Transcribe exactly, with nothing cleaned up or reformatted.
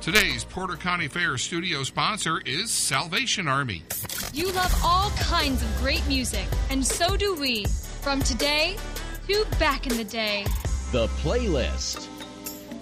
Today's Porter County Fair studio sponsor is Salvation Army. You love all kinds of great music, and so do we. From today to back in the day. The Playlist.